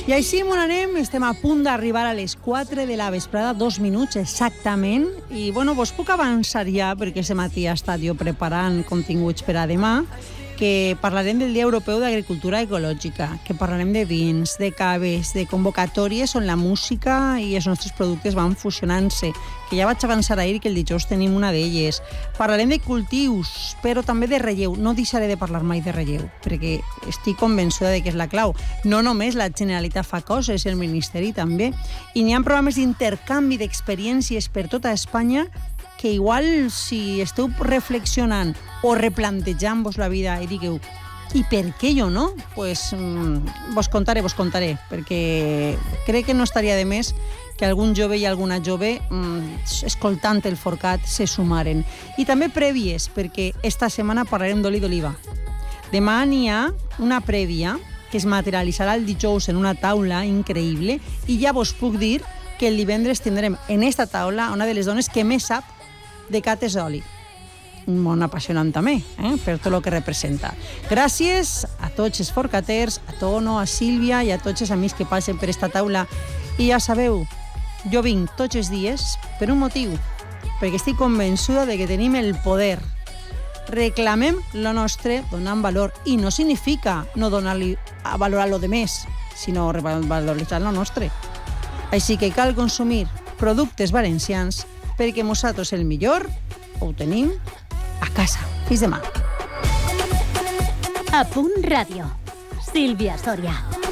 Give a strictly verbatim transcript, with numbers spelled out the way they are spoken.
I així, on anem, estem a punt d'arribar a les quatre de la vesprada, dos minuts exactament, i bueno, vos puc avançar ja, perquè aquest matí ha estat jo preparant continguts per a demà, que parlarem del Dia Europeu d'Agricultura Ecològica, que parlarem de vins, de caves, de convocatòries on la música i els nostres productes van fusionant-se, que ja vaig avançar ahir que el dijous tenim una d'elles. Parlarem de cultius, però també de relleu. No deixaré de parlar mai de relleu, perquè estic convençuda de que és la clau. No només la Generalitat fa coses, el Ministeri també. I n'hi ha programes d'intercanvi d'experiències per tota Espanya que igual, si esteu reflexionant o replantejant-vos la vida i digueu, i per què jo no? Pues mm, vos contaré, vos contaré, perquè crec que no estaria de més que algun jove i alguna jove, mm, escoltant el Forcat, se sumaren. I també prèvies, perquè esta setmana parlarem d'oli d'oliva. Demà n'hi ha una prèvia que es materialitzarà el dijous en una taula increïble i ja vos puc dir que el divendres tindrem en esta taula una de les dones que més sap de cates d'oli. Un món apassionant també, eh? Per tot el que representa. Gràcies a tots els forcaters, a Tono, a Sílvia i a tots els amics que passen per esta taula. I ja sabeu, jo vinc tots els dies per un motiu, perquè estic convençuda de que tenim el poder. Reclamem lo nostre donant valor, i no significa no donar-li a valorar lo de més, sinó valoritzar lo nostre. Així que cal consumir productes valencians perquè nosaltres el millor ho tenim a casa. Fins demà. A Punt Ràdio. Sílvia Soria.